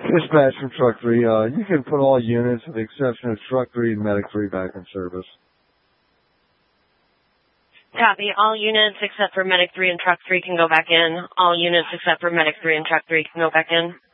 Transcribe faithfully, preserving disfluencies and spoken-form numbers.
Dispatch from Truck three. Uh, you can put all units, with the exception of Truck three and Medic three, back in service. Copy. All units except for Medic three and Truck three can go back in. All units except for Medic three and Truck three can go back in.